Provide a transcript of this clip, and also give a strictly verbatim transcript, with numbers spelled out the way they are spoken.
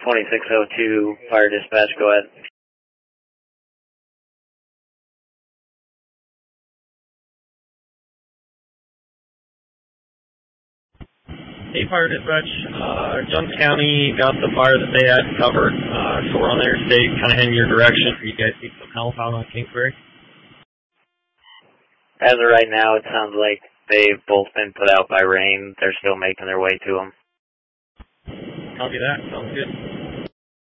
twenty-six oh two, fire dispatch, go ahead. Hey, fire dispatch. Uh, Jones County got the fire that they had covered, uh, so we're on the interstate, kind of heading your direction. You guys need some help out on Kingsbury? As of right now, it sounds like they've both been put out by rain. They're still making their way to them. Copy that. Sounds good.